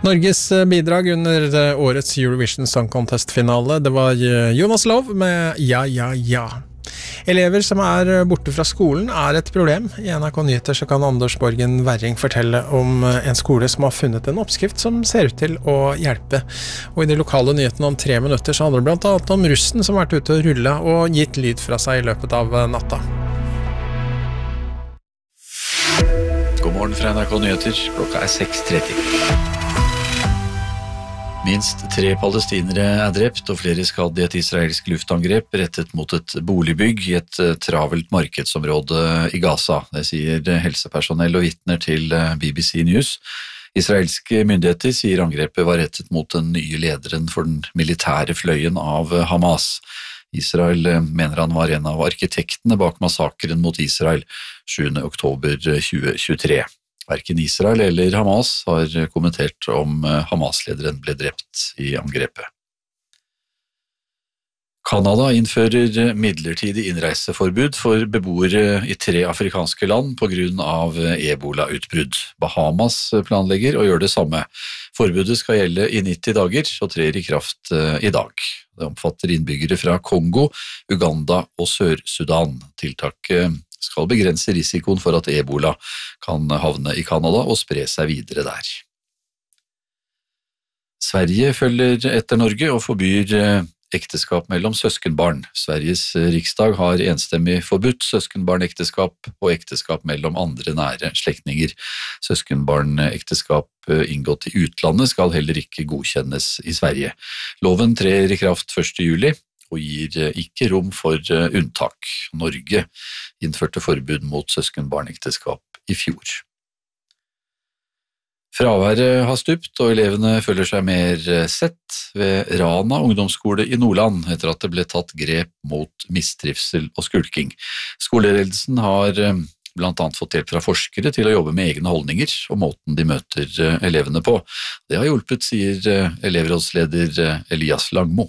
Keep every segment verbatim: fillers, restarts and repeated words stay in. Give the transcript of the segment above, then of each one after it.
Norges bidrag under årets Eurovision Song Contest-finale, det var Jonas Love med Ja, ja, ja. Elever som er borte fra skolen er et problem. I N R K Nyheter så kan Anders Borgen Werring fortelle om en skole som har funnet en oppskrift som ser ut til å hjelpe. Og i de lokale nyhetene om tre minutter så handler det blant annet om russen som har vært ute og rullet og gitt lyd fra seg i løpet av natta. God morgen fra N R K Nyheter, klokka er seks tretti. Minst tre palestinere er drept og flere skadd i et israelsk luftangrep rettet mot et boligbygg i et travelt markedsområde i Gaza. Det sier helsepersonell og vitner til B B C News. Israelske myndigheter sier angrepet var rettet mot den nye lederen for den militære fløyen av Hamas. Israel mener han var en av arkitektene bak massakren mot Israel sjuende oktober tjue tjuetre. Hverken Israel eller Hamas har kommentert om Hamas-lederen ble drept i angrepet. Kanada innfører midlertidig innreiseforbud for beboere i tre afrikanske land på grunn av ebola-utbrudd. Bahamas planlegger å gjøre det samme. Forbudet skal gjelde i nitti dager og trer i kraft i dag. Det omfatter innbyggere fra Kongo, Uganda og Sør-Sudan. Tiltaket skal begrense risikoen for at ebola kan havne i Kanada og spre seg videre der. Sverige følger etter Norge og forbyr ekteskap mellom søskenbarn. Sveriges riksdag har enstemmig forbudt søskenbarnekteskap og ekteskap mellom andre nære slektninger. Søskenbarnekteskap inngått i utlandet skal heller ikke godkjennes i Sverige. Loven trer i kraft første juli. Og gir ikke rom for unntak. Norge innførte forbud mot søskenbarnekteskap i fjor. Fraværet har stupt, og elevene føler seg mer sett ved Rana ungdomsskole i Nordland etter at det ble tatt grep mot mistrivsel og skulking. Skoleledelsen har blant annet fått hjelp fra forskere til å jobbe med egne holdninger og måten de møter elevene på. Det har hjulpet, sier elevrådsleder Elias Langmo.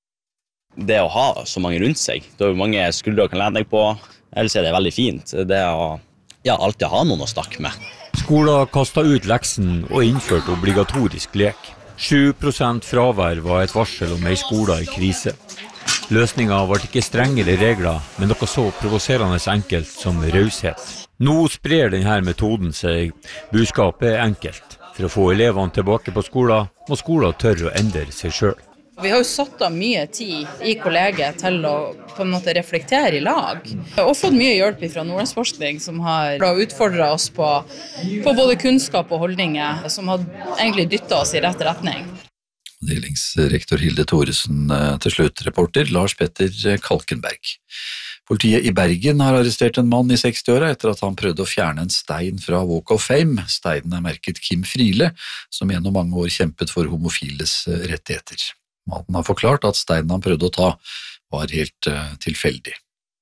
Det å ha så mange rundt seg, det er jo mange skuldre å kan lene deg på, ellers er det veldig fint. Det å ja, alltid ha noen å snakke med. Skolen kastet ut leksen og innført obligatorisk lek. sju prosent fravær var et varsel om ei skole i krise. Løsningen var ikke strengere regler, men noe så provoserende enkelt som raushet. Nå sprer denne metoden seg. Budskapet er enkelt. For å få elevene tilbake på skolen, må skolen tørre å endre seg selv. Vi har jo satt av mye tid i kollegiet til å på en måte reflektere i lag. Og fått mye hjelp fra Nordlandsforskning som har utfordret oss på, på både kunnskap og holdninger, som har egentlig dyttet oss i rett retning. Delingsrektor Hilde Thoresen til slutt, reporter Lars Petter Kalkenberg. Politiet i Bergen har arrestert en mann i sekstiåra etter at han prøvde å fjerne en stein fra Walk of Fame. Steinen er merket Kim Friele, som gjennom mange år kjempet for homofiles rettigheter. Mannen har forklart at steinen han prøvde å ta var helt uh, tilfeldig.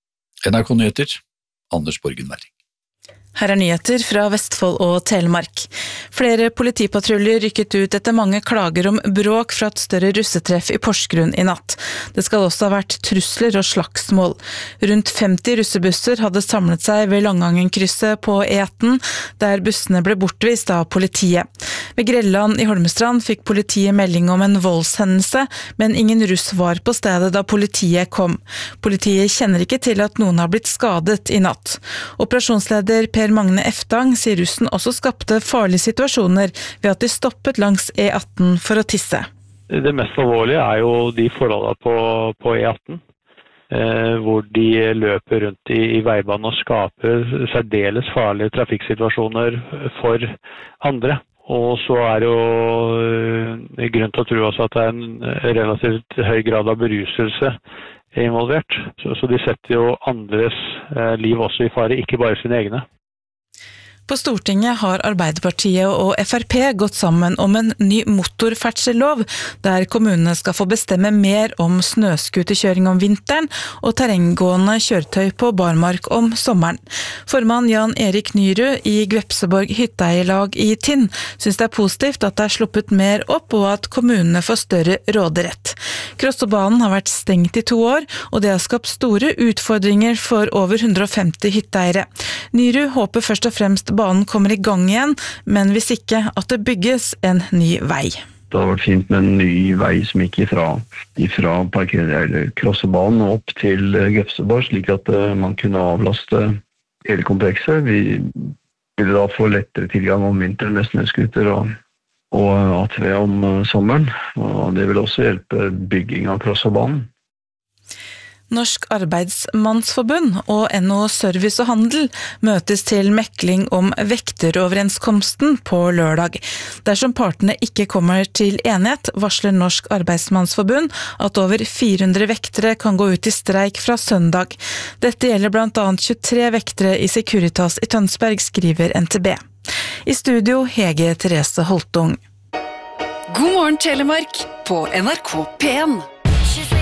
N R K Nyheter, Anders Borgen Werring. Her er nyheter fra Vestfold og Telemark. Flere politipatruljer rykket ut etter mange klager om bråk fra et større russetreff i Porsgrunn i natt. Det skal også ha vært trusler og slagsmål. Rundt femti russebusser hadde samlet seg ved Langangen-krysset på E atten, der bussene ble bortvist av politiet. Ved Grelland i Holmestrand fikk politiet melding om en voldshendelse, men ingen russ var på stedet da politiet kom. Politiet kjenner ikke til at noen har blitt skadet i natt. Operasjonsleder Per Magne Eftang sier russen også skapte farlige situasjoner ved at de stoppet langs E atten for å tisse. Det mest alvorlige er jo de forholdene på, på E atten, eh, hvor de løper rundt i, i veibanen og skaper særdeles farlige trafikksituasjoner for andre. Og så er det jo grunn til å tro også at det er en relativt høy grad av beruselse involvert. Så, så de setter jo andres eh, liv også i fare, ikke bare sine egne. På Stortinget har Arbeiderpartiet og F R P gått sammen om en ny motorferdsellov, der kommunene skal få bestemme mer om snøskuterkjøring om vinteren og terrenggående kjøretøy på barmark om sommeren. Formann Jan Erik Nyrud i Gvepseborg hytteeierlag i Tinn synes det er positivt at det er sluppet mer opp og at kommunene får større råderett. Krossobanen har vært stengt i to år, og det har skapt store utfordringer for over hundre og femti hytteeiere. Nyrud håper først og fremst banen kommer i gang igjen, men hvis ikke at det bygges en ny vei. Det hadde vært fint med en ny vei som gikk ifra, ifra parker- eller krossebanen opp til Gøfseborg, slik at man kunne avlaste hele komplekset. Vi ville da få lettere tilgang om vinteren med snøskuter og, og A T V om sommeren. Og det vil også hjelpe bygging av krossebanen. Norsk Arbeidsmannsforbund og N H O Service og Handel møtes til mekling om vekteroverenskomsten på lørdag. Dersom partene ikke kommer til enighet, varsler Norsk Arbeidsmannsforbund at over fire hundre vektere kan gå ut i streik fra søndag. Dette gjelder blant annet tjuetre vektere i Securitas i Tønsberg, skriver N T B. I studio Hege Therese Holtung. God morgen Telemark på N R K P en.